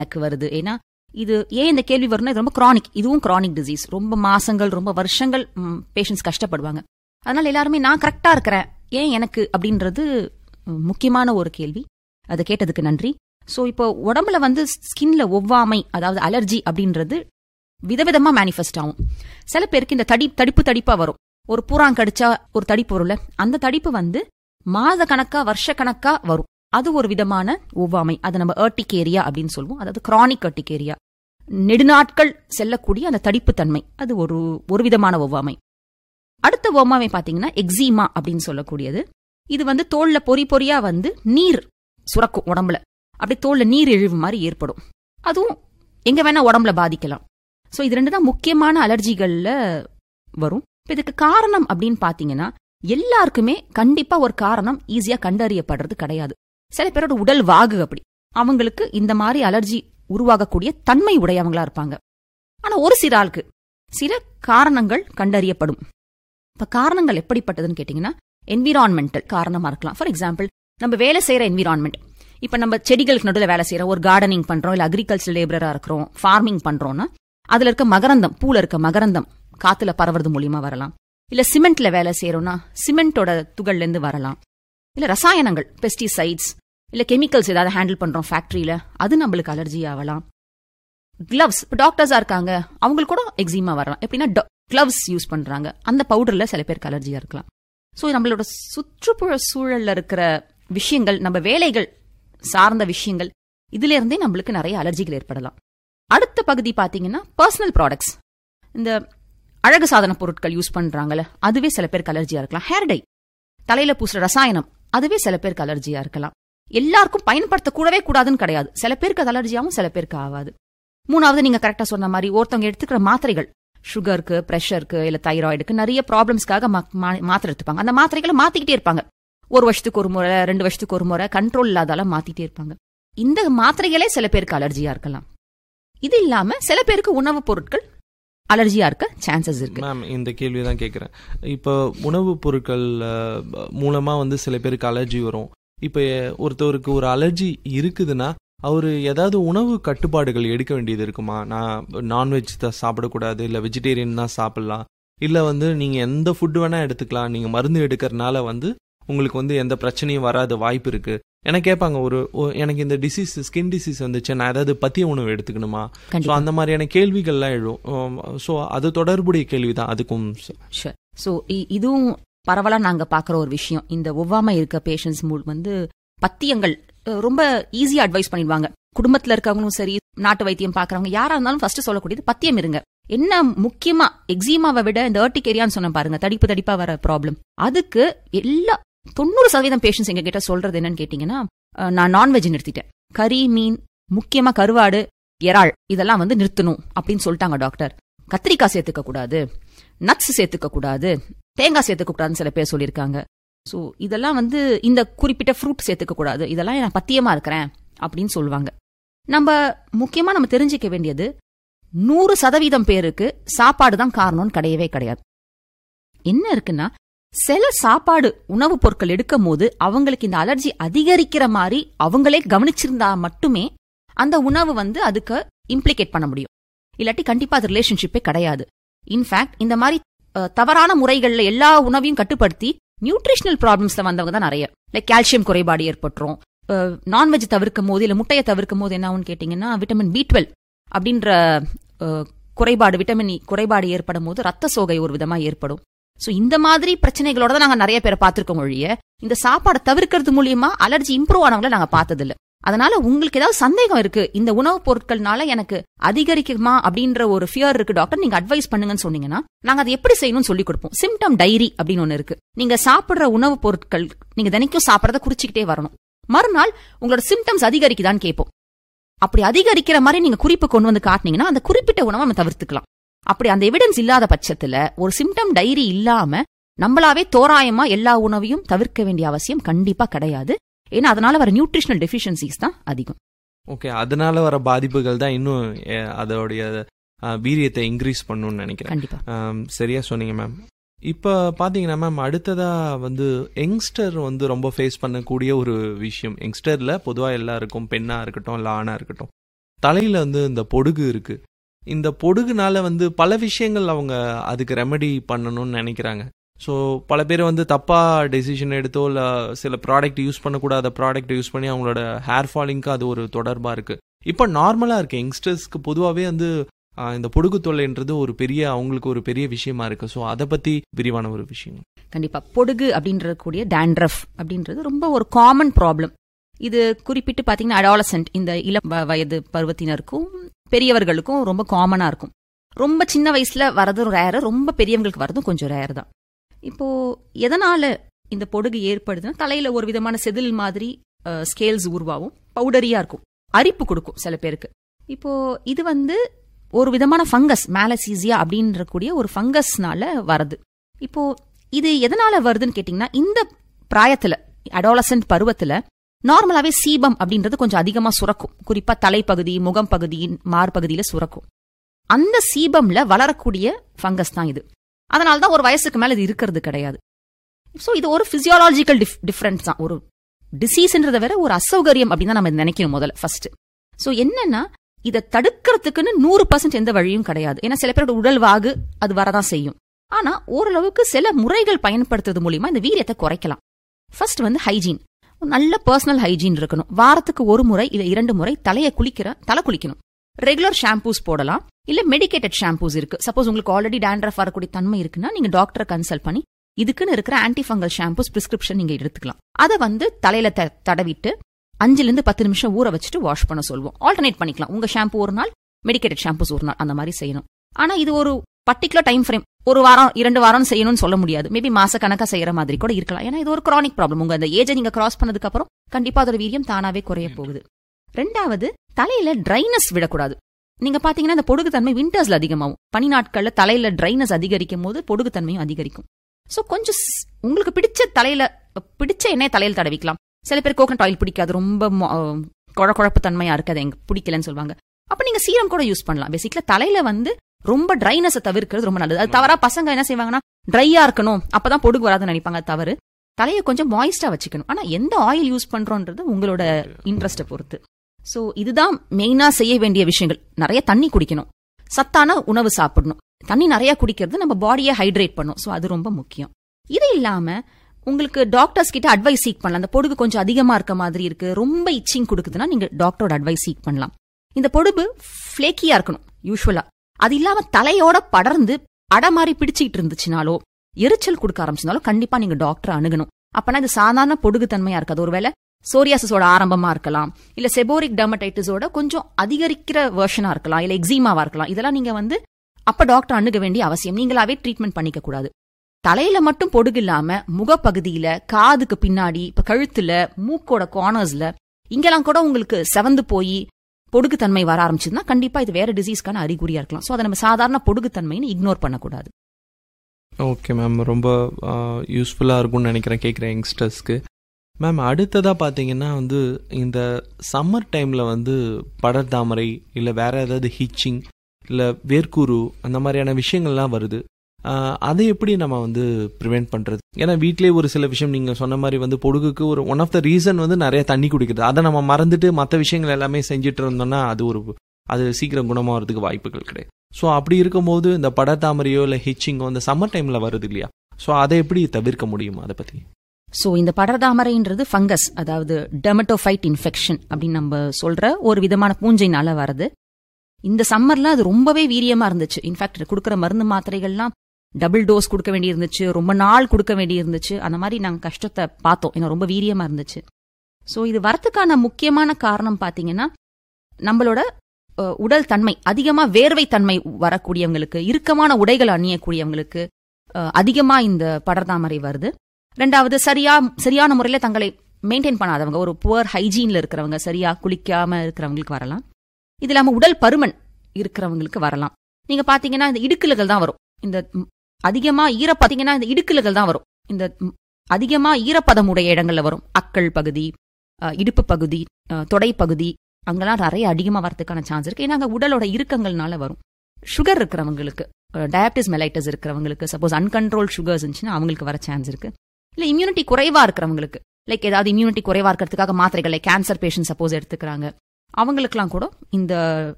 எனக்கு வருது. ஏன்னா இது ஏன் இந்த கேள்வி வரும்னா, இது ரொம்ப கிரானிக், இதுவும் கிரானிக் டிசீஸ், ரொம்ப மாசங்கள் ரொம்ப வருஷங்கள் பேஷண்ட்ஸ் கஷ்டப்படுவாங்க. அதனால எல்லாருமே நான் கரெக்டா இருக்கிறேன், ஏன் எனக்கு அப்படின்றது முக்கியமான ஒரு கேள்வி. அதை கேட்டதுக்கு நன்றி. ஸோ இப்போ உடம்புல வந்து ஸ்கின்ல ஒவ்வாமை, அதாவது அலர்ஜி அப்படின்றது விதவிதமா மேனிஃபெஸ்ட் ஆகும். சில பேருக்கு இந்த தடிப்பா வரும். ஒரு பூரான் கடிச்சா ஒரு தடிப்பு வரும்ல, அந்த தடிப்பு வந்து மாத கணக்கா வருஷ கணக்கா வரும். அது ஒரு விதமான ஒவ்வாமை. அது நம்ம ஏர்டிகேரியா அப்படின்னு சொல்லுவோம். அதாவது கிரானிக் ஏர்டிகேரியா, நெடுநாட்கள் செல்லக்கூடிய அந்த தடிப்பு தன்மை, அது ஒரு விதமான ஒவ்வாமை. அடுத்த ஒவ்வாமை பாத்தீங்கன்னா எக்ஸிமா அப்படின்னு சொல்லக்கூடியது. இது வந்து தோல்ல பொறியா வந்து நீர் சுரக்கும் உடம்புல, அப்படி தோல்ல நீர் இழிவு மாதிரி ஏற்படும். அதுவும் எங்க வேணா உடம்புல பாதிக்கலாம். சோ இது 2 தான் முக்கியமான அலர்ஜிகள்ல வரும். இதுக்கு காரணம் அப்படின்னு பாத்தீங்கன்னா, எல்லாருக்குமே கண்டிப்பா ஒரு காரணம் ஈஸியா கண்டறியப்படுறது கிடையாது. சில பேரோட உடல் வாகு அப்படி, அவங்களுக்கு இந்த மாதிரி அலர்ஜி உருவாகக்கூடிய தன்மை உடையவங்களா இருப்பாங்க. ஆனா ஒரு சில ஆளுக்கு சில காரணங்கள் கண்டறியப்படும். இப்ப காரணங்கள் எப்படிப்பட்டதுன்னு கேட்டீங்கன்னா, என்விரான்மெண்டல் காரணமா இருக்கலாம். ஃபார் எக்ஸாம்பிள், நம்ம வேலை செய்யற என்விரான்மெண்ட், இப்ப நம்ம செடிகளுக்கு நடுவில் வேலை செய்யறோம், ஒரு கார்டனிங் பண்றோம், இல்ல அக்ரிகல்ச்சர் லேபரா இருக்கிறோம், ஃபார்மிங் பண்றோம்னா அதுல இருக்க மகரந்தம், பூல இருக்க மகரந்தம் காத்துல பரவுறது மூலியமா வரலாம். இல்ல சிமெண்ட்ல வேலை செய்யறோம்னா சிமெண்டோட துகள்ல இருந்து வரலாம். இல்ல ரசாயனங்கள், பெஸ்டிசைட்ஸ், இல்ல கெமிக்கல்ஸ் ஏதாவது ஹேண்டில் பண்றோம் ஃபேக்டரியில, அது நம்மளுக்கு அலர்ஜி ஆகலாம். கிளவ்ஸ், இப்ப டாக்டர்ஸா இருக்காங்க, அவங்களுக்கு கூட எக்ஸிமா வரலாம். எப்படின்னா கிளவ்ஸ் யூஸ் பண்றாங்க, அந்த பவுடர்ல சில பேருக்கு அலர்ஜியா இருக்கலாம். சோ நம்மளோட சுற்றுப்புற சூழல்ல இருக்கிற விஷயங்கள், நம்ம வேலைகள் சார்ந்த விஷயங்கள், இதுல இருந்தே நம்மளுக்கு நிறைய அலர்ஜிகள் ஏற்படலாம். அடுத்த பகுதி பாத்தீங்கன்னா பர்சனல் ப்ராடக்ட்ஸ், இந்த அழகு சாதன பொருட்கள் யூஸ் பண்றாங்கல்ல, அதுவே சில பேருக்கு அலர்ஜியா இருக்கலாம். ஹேர் டை, தலையில பூசுற ரசாயனம், அதுவே சில பேருக்கு அலர்ஜியா இருக்கலாம். எல்லாருக்கும் பயன்படுத்த கூடவே கூடாதுன்னு கிடையாது. சில பேருக்கு அது அலர்ஜியாவும் சில பேருக்கு ஆகாது. 3வது, நீங்க கரெக்டா சொன்ன மாதிரி ஒருத்தவங்க எடுத்துக்கிற மாத்திரைகள், சுகருக்கு, பிரஷருக்கு, இல்ல தைராய்டுக்கு, நிறைய ப்ராப்ளம்ஸ்க்காக மாத்திரை எடுத்துப்பாங்க. அந்த மாத்திரைகளை மாத்திக்கிட்டே இருப்பாங்க. 1 வருஷத்துக்கு ஒரு முறை, 2 வருஷத்துக்கு ஒரு முறை, கண்ட்ரோல் இல்லாதால மாத்திட்டே இருப்பாங்க. இந்த மாத்திரைகளே சில பேருக்கு அலர்ஜியா இருக்கலாம். இது இல்லாம சில பேருக்கு உணவுப் பொருட்கள் அலர்ஜியா இருக்க சான்சஸ் இருக்கு. மேம், இந்த கேள்விதான் கேட்கிறேன். இப்போ உணவுப் பொருட்கள் மூலமா வந்து சில பேருக்கு அலர்ஜி வரும். இப்போ ஒருத்தவருக்கு ஒரு அலர்ஜி இருக்குதுன்னா அவரு ஏதாவது உணவு கட்டுப்பாடுகள் எடுக்க வேண்டியது இருக்குமா? நான் நான்வெஜ் தான் சாப்பிடக்கூடாது, இல்லை வெஜிடேரியன் தான் சாப்பிடலாம், இல்லை வந்து நீங்கள் எந்த ஃபுட்டு வேணால் எடுத்துக்கலாம், நீங்கள் மருந்து எடுக்கிறதுனால வந்து உங்களுக்கு வந்து எந்த பிரச்சனையும் வராத வாய்ப்பு இருக்கு. எனக்கு கேட்பாங்க, எனக்கு இந்த டிசீஸ், ஸ்கின் டிசீஸ் வந்துச்சு, நான் ஏதாவது பத்திய உணவு எடுத்துக்கணுமா? ஸோ அந்த மாதிரியான கேள்விகள்லாம் எழும். ஸோ அது தொடர்புடைய கேள்வி தான் அதுக்கும். ஸோ இதுவும் பரவலா நாங்க பாக்குற ஒரு விஷயம். இந்த ஒவ்வாமை இருக்க பேஷண்ட்ஸ் வந்து பத்தியங்கள் ரொம்ப ஈஸியா அட்வைஸ் பண்ணிடுவாங்க. குடும்பத்துல இருக்கவங்களும் சரி, நாட்டு வைத்தியம் பாக்குறவங்க யாரா இருந்தாலும் ஃபர்ஸ்ட் சொல்லக்கூடியது பத்தியம் இருங்க. என்ன முக்கியமா எக்ஸிமாவை விட இந்த ஏர்டிகேரியான்னு சொன்ன பாருங்க, தடிப்பா வர ப்ராப்ளம், அதுக்கு எல்லா 90% பேஷண்ட்ஸ் எங்க கிட்ட சொல்றது என்னன்னு கேட்டீங்கன்னா, நான் நான்வெஜ் நிறுத்திட்டேன், கறி, மீன், முக்கியமா கருவாடு, இறால் இதெல்லாம் வந்து நிறுத்தணும் அப்படின்னு சொல்லிட்டாங்க டாக்டர். கத்திரிக்காய் சேர்த்துக்க கூடாது, நட்ஸ் சேர்த்துக்க கூடாது, தேங்காய் சேர்த்துக்க கூடாதுன்னு சில பேர் சொல்லியிருக்காங்க. ஸோ இதெல்லாம் வந்து இந்த குறிப்பிட்ட ஃப்ரூட் சேர்த்துக்க கூடாது, இதெல்லாம் நான் பத்தியமா இருக்கிறேன் அப்படின்னு சொல்லுவாங்க. நம்ம முக்கியமா நம்ம தெரிஞ்சுக்க வேண்டியது, 100% பேருக்கு சாப்பாடு தான் காரணம்னு கிடையவே கிடையாது. என்ன இருக்குன்னா, சில சாப்பாடு உணவுப் பொருட்கள் எடுக்கும் போது அவங்களுக்கு இந்த அலர்ஜி அதிகரிக்கிற மாதிரி அவங்களே கவனிச்சிருந்தா மட்டுமே அந்த உணவு வந்து அதுக்கு இம்ப்ளிகேட் பண்ண முடியும். இல்லாட்டி கண்டிப்பா அது ரிலேஷன்ஷிப்பே கிடையாது. இன்ஃபேக்ட் இந்த மாதிரி தவறான முறைகள்ல எல்லா உணவையும் கட்டுப்படுத்தி நியூட்ரிஷனல் ப்ராப்ளம்ஸ்ல வந்தவங்க தான் நிறைய. லைக் கால்சியம் குறைபாடு ஏற்பட்டுரும். நான்வெஜ் தவிர்க்கும் போது, இல்ல முட்டையை தவிர்க்கும் போது என்ன ஆகும்னு கேட்டீங்கன்னா, விட்டமின் B12 அப்படின்ற குறைபாடு, விட்டமின் குறைபாடு ஏற்படும் போது ரத்த சோகை ஒரு விதமா ஏற்படும். சோ இந்த மாதிரி பிரச்சனைகளோட தான் நாங்க நிறைய பேரை பார்த்திருக்கோம் ஒழிய, இந்த சாப்பாடை தவிர்க்கிறது மூலியமா அலர்ஜி இம்ப்ரூவ் ஆனவங்களை நாங்க பார்த்தது இல்ல. அதனால உங்களுக்கு ஏதாவது சந்தேகம் இருக்கு, இந்த உணவுப் பொருட்கள்னால எனக்கு அதிகரிக்குமா அப்படின்ற ஒரு ஃபியர் இருக்கு டாக்டர், நீங்க அட்வைஸ் பண்ணுங்கன்னு சொன்னீங்கன்னா நாங்க அதை எப்படி செய்யணும்னு சொல்லி கொடுப்போம். சிம்டம் டைரி அப்படின்னு ஒண்ணு இருக்கு. நீங்க சாப்பிடுற உணவுப் பொருட்கள் நீங்க தினைக்கும் சாப்பிடறத குறிச்சுக்கிட்டே வரணும். மறுநாள் உங்களோட சிம்டம்ஸ் அதிகரிக்குதான்னு கேட்போம். அப்படி அதிகரிக்கிற மாதிரி நீங்க குறிப்பு கொண்டு வந்து காட்டினீங்கன்னா அந்த குறிப்பிட்ட உணவை நம்ம தவிர்த்துக்கலாம். அப்படி அந்த எவிடன்ஸ் இல்லாத பட்சத்துல, ஒரு சிம்டம் டைரி இல்லாம நம்மளாவே தோராயமா எல்லா உணவையும் தவிர்க்க வேண்டிய அவசியம் கண்டிப்பா கிடையாது. ஏன்னா அதனால வர நியூட்ரிஷனல் டெஃபிஷியன்சிஸ் தான் அதிகம். ஓகே, அதனால வர பாதிப்புகள் தான் இன்னும் அதோடைய வீரியத்தை இன்க்ரீஸ் பண்ணணும்னு நினைக்கிறேன். கண்டிப்பா சரியா சொன்னீங்க மேம். இப்போ பார்த்தீங்கன்னா மேம், அடுத்ததா வந்து யங்ஸ்டர் வந்து ரொம்ப ஃபேஸ் பண்ணக்கூடிய ஒரு விஷயம். யங்ஸ்டர்ல பொதுவாக எல்லாருக்கும், பெண்ணா இருக்கட்டும் இல்லை ஆணா இருக்கட்டும், தலையில வந்து இந்த பொடுகு இருக்கு. இந்த பொடுகுனால வந்து பல விஷயங்கள் அவங்க அதுக்கு ரெமெடி பண்ணணும்னு நினைக்கிறாங்க. ஸோ பல பேர் வந்து தப்பாக டெசிஷன் எடுத்தோ இல்லை சில ப்ராடக்ட் யூஸ் பண்ணக்கூடாத ப்ராடக்ட் யூஸ் பண்ணி அவங்களோட ஹேர் ஃபாலிங்க்கு அது ஒரு தொடர்பாக இருக்குது. இப்போ நார்மலாக இருக்குது யங்ஸ்டர்ஸ்க்கு பொதுவாகவே வந்து இந்த பொடுகு தொல்லைன்றது அவங்களுக்கு ஒரு பெரிய விஷயமா இருக்குது. ஸோ அதை பற்றி விரிவான ஒரு விஷயம். கண்டிப்பாக பொடுகு அப்படின்ற கூடிய டேண்ட்ரஃப் அப்படின்றது ரொம்ப ஒரு காமன் ப்ராப்ளம். இது குறிப்பிட்டு பார்த்தீங்கன்னா அடாலசென்ட், இந்த இளம் வயது பருவத்தினருக்கும் பெரியவர்களுக்கும் ரொம்ப காமனாக இருக்கும். ரொம்ப சின்ன வயசுல வரதும் ரேரு, ரொம்ப பெரியவங்களுக்கு வரதும் கொஞ்சம் ரேர் தான். இப்போ எதனால இந்த பொடுகு ஏற்படுதுன்னா, தலையில ஒரு விதமான செதில் மாதிரி ஸ்கேல்ஸ் உருவாகும், பவுடரியா இருக்கும், அரிப்பு கொடுக்கும் சில பேருக்கு. இப்போ இது வந்து ஒரு விதமான ஃபங்கஸ், மேலசீசியா அப்படின்ற கூடிய ஒரு ஃபங்கஸ்னால வருது. இப்போ இது எதனால வருதுன்னு கேட்டீங்கன்னா, இந்த பிராயத்துல அடாலசென்ட் பருவத்துல நார்மலாவே சீபம் அப்படின்றது கொஞ்சம் அதிகமா சுரக்கும். குறிப்பா தலைப்பகுதி, முகம் பகுதி, மார்பகுதியில சுரக்கும். அந்த சீபம்ல வளரக்கூடிய ஃபங்கஸ் தான் இது. அதனால்தான் ஒரு வயசுக்கு மேல இது இருக்கிறது கிடையாது. ஸோ இது ஒரு பிசியாலஜிக்கல் டிஃபரன்ஸ் தான். ஒரு டிசீஸ்ன்றத வேற ஒரு அசௌகரியம் அப்படின்னு தான் நம்ம நினைக்கணும் முதல்ல ஃபர்ஸ்ட். ஸோ என்னன்னா, இதை தடுக்கிறதுக்குன்னு 100% எந்த வழியும் கிடையாது. ஏன்னா சில பேரோட உடல் வாகு அது வரதான் செய்யும். ஆனா ஓரளவுக்கு சில முறைகள் பயன்படுத்துறது மூலியமா இந்த வீரியத்தை குறைக்கலாம். ஃபர்ஸ்ட் வந்து ஹைஜீன், நல்ல பர்சனல் ஹைஜீன் இருக்கணும். வாரத்துக்கு ஒரு முறை இல்ல 2 முறை தலை குளிக்கணும். ரெகுலர் ஷாம்பூஸ் போடலாம், இல்ல மெடிக்கேட்டட் ஷாம்பூஸ் இருக்கு. சப்போஸ் உங்களுக்கு ஆல்ரெடி டேண்ட்ரஃப் வரக்கூடிய தன்மை இருக்குன்னா நீங்க டாக்டரை கன்சல்ட் பண்ணி இதுக்குன்னு இருக்கிற ஆன்டிஃபங்கல் ஷாம்பூஸ் பிரிஸ்கிரிப்ஷன் நீங்க எடுத்துக்கலாம். அதை வந்து தலையில தடவிட்டு 5-10 நிமிஷம் ஊற வச்சுட்டு வாஷ் பண்ண சொல்லுவோம். ஆல்டர்னேட் பண்ணிக்கலாம். உங்க ஷாம்பூ ஒரு நாள், மெடிக்கேட்டட் ஷாம்பூஸ் ஒரு நாள், அந்த மாதிரி செய்யணும். ஆனா இது ஒரு பர்டிகுலர் டைம் ஃப்ரேம், 1 வாரம் 2 வாரம் செய்யணும்னு சொல்ல முடியாது. மேபி மாச கணக்கா செய்யற மாதிரி கூட இருக்கலாம். ஏன்னா இது ஒரு கிரானிக் ப்ராப்ளம். உங்க அந்த ஏஜை நீங்க கிராஸ் பண்ணதுக்கு அப்புறம் கண்டிப்பா அதோட வீரியம் தானாவே குறைய போகுது. 2வது, தலையில ட்ரைனஸ் விடக்கூடாது. நீங்க பாத்தீங்கன்னா இந்த பொடுகுத்தன்மை விண்டர்ஸ்ல அதிகமாகும். பனி நாட்கள்ல தலையில ட்ரைனஸ் அதிகரிக்கும் போது பொடுகுத்தன்மையும் அதிகரிக்கும். சோ கொஞ்சம் உங்களுக்கு பிடிச்ச எண்ணெய் தலையில தடவிக்கலாம். சில பேர் கோகனட் ஆயில் பிடிக்காது, ரொம்ப குழப்பு தன்மையா இருக்கு, அது எனக்கு பிடிக்கலன்னு சொல்லுவாங்க. அப்ப நீங்க சீரம் கூட யூஸ் பண்ணலாம். பேசிக்கலா தலையில வந்து ரொம்ப ட்ரைனஸை தவிர்க்கிறது ரொம்ப நல்லது. அது தவறா பசங்க என்ன செய்வாங்கன்னா, ட்ரையா இருக்கணும் அப்பதான் பொடுகு வராதுன்னு நினைப்பாங்க. தவறு. தலையை கொஞ்சம் மாய்ஸ்டா வச்சுக்கணும். ஆனா எந்த ஆயில் யூஸ் பண்றோன்றது உங்களோட இன்ட்ரெஸ்ட பொறுத்து. சோ இதுதான் மெயினா செய்ய வேண்டிய விஷயங்கள். நிறைய தண்ணி குடிக்கணும், சத்தான உணவு சாப்பிடணும். தண்ணி நிறைய குடிக்கிறது நம்ம பாடியை ஹைட்ரேட் பண்ணும். சோ அது ரொம்ப முக்கியம். இது இல்லாம உங்களுக்கு டாக்டர்ஸ் கிட்ட அட்வைஸ் சீக் பண்ணலாம். அந்த பொடுகு கொஞ்சம் அதிகமா இருக்க மாதிரி இருக்கு, ரொம்ப இச்சிங் கொடுக்குதுன்னா நீங்க டாக்டரோட அட்வைஸ் சீக் பண்ணலாம். இந்த பொடுகு ஃபிளேக்கியா இருக்கணும் யூஸ்வலா. அது இல்லாம தலையோட படர்ந்து அடை மாதிரி பிடிச்சிட்டு இருந்துச்சுனாலோ, எரிச்சல் கொடுக்க ஆரம்பிச்சினாலும் கண்டிப்பா நீங்க டாக்டரை அணுகணும். அப்பனா இது சாதாரண பொடுகு தன்மையா இருக்காது. ஒருவேளை சோரியாசிஸோட ஆரம்பமா இருக்கலாம், இல்ல செபோரிக் டெர்மடைட்டிஸோட கொஞ்சம் அதிகரிக்கிற வெர்ஷனா இருக்கலாம், இல்ல எக்ஸிமாவா இருக்கலாம். இதெல்லாம் நீங்க வந்து அப்ப டாக்டர் அணுக வேண்டிய அவசியம். நீங்களாவே ட்ரீட்மெண்ட் பண்ணிக்க கூடாது. தலையில மட்டும் பொடுகு இல்லாம முகப்பகுதியில, காதுக்கு பின்னாடி, இப்ப கழுத்துல, மூக்கோட கார்னர்ஸ்ல இங்கெல்லாம் கூட உங்களுக்கு செவந்து போய் பொடுகு தன்மை வர ஆரம்பிச்சதுன்னா கண்டிப்பா இது வேற டிசீஸ்க்கான அறிகுறியா இருக்கலாம். சோ அதை நம்ம சாதாரண பொடுகு தன்மைன்னு இக்னோர் பண்ணக்கூடாது. ஓகே மேம், ரொம்ப யூஸ்ஃபுல்லாக இருக்கும்னு நினைக்கிறேன் கேட்குற யங்ஸ்டர்ஸ்க்கு. மேம், அடுத்ததாக பார்த்தீங்கன்னா வந்து இந்த சம்மர் டைமில் வந்து படர்தாமரை இல்லை வேற ஏதாவது ஹிச்சிங் இல்லை வேர்க்கூறு அந்த மாதிரியான விஷயங்கள்லாம் வருது. அதை எப்படி நம்ம வந்து ப்ரிவெண்ட் பண்ணுறது? ஏன்னா வீட்டிலே ஒரு சில விஷயம் நீங்கள் சொன்ன மாதிரி வந்து பொடுகுக்கு ஒரு ஒன் ஆஃப் த ரீசன் வந்து நிறைய தண்ணி குடிக்கிறது. அதை நம்ம மறந்துட்டு மற்ற விஷயங்கள் எல்லாமே செஞ்சுட்டு இருந்தோம்னா அது சீக்கிரம் குணமாகிறதுக்கு வாய்ப்புகள் கிடையாது. ஸோ அப்படி இருக்கும்போது இந்த படர்தாமரையோ இல்லை ஹிச்சிங்கோ இந்த சம்மர் டைமில் வருது இல்லையா? ஸோ அதை எப்படி தவிர்க்க முடியும், அதை பற்றி? சோ இந்த படர்தாமரைன்றது ஃபங்கஸ், அதாவது டெர்மட்டோஃபைட் இன்ஃபெக்ஷன் அப்படின்னு நம்ம சொல்ற ஒரு விதமான பூஞ்சைனால வருது. இந்த சம்மர்ல அது ரொம்பவே வீரியமா இருந்துச்சு. இன்ஃபேக்ட் கொடுக்குற மருந்து மாத்திரைகள்லாம் டபுள் டோஸ் கொடுக்க வேண்டி இருந்துச்சு, ரொம்ப நாள் கொடுக்க வேண்டி இருந்துச்சு. அந்த மாதிரி நாங்க கஷ்டத்தை பார்த்தோம். ஏன்னா ரொம்ப வீரியமா இருந்துச்சு. சோ இது வரத்துக்கான முக்கியமான காரணம் பாத்தீங்கன்னா, நம்மளோட உடல் தன்மை அதிகமா வேர்வை தன்மை வரக்கூடியவங்களுக்கு, இறுக்கமான உடைகள் அணியக்கூடியவங்களுக்கு அதிகமா இந்த படர்தாமரை வருது. 2வது, சரியான முறையில தங்களை மெயின்டைன் பண்ணாதவங்க, ஒரு புவர் ஹைஜீன்ல இருக்கிறவங்க, சரியா குளிக்காம இருக்கிறவங்களுக்கு வரலாம். இது இல்லாம உடல் பருமன் இருக்கிறவங்களுக்கு வரலாம். நீங்க பாத்தீங்கன்னா இந்த இடுக்கல்கள் தான் வரும். இந்த அதிகமா ஈரப்பதம் உடைய இடங்கள்ல வரும். அக்கள் பகுதி, இடுப்பு பகுதி, தொடை பகுதி, அங்கெல்லாம் நிறைய அதிகமா வரதுக்கான சான்ஸ் இருக்கு. ஏன்னா அங்க உடலோட இறுக்கங்கள்னால வரும். சுகர் இருக்கிறவங்களுக்கு, டயபிட்டிஸ் மெலைட்டஸ் இருக்கிறவங்களுக்கு, சப்போஸ் அன்கண்ட்ரோல் சுகர்ஸ் இருந்துச்சுன்னா அவங்களுக்கு வர சான்ஸ் இருக்கு. இல்ல இம்யூனிட்டி குறைவா இருக்கிறவங்களுக்கு, லைக் ஏதாவது இம்யூனிட்டி குறைவா இருக்கிறதுக்காக மாத்திரைகள், லைக் கேன்சர் பேஷண்ட் சப்போஸ் எடுத்துக்கிறாங்க, அவங்களுக்கெல்லாம் கூட இந்த